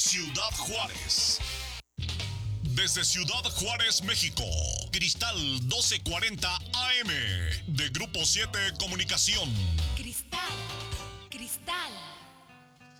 Ciudad Juárez. Desde Ciudad Juárez, México, Cristal 1240 AM, de Grupo 7 Comunicación.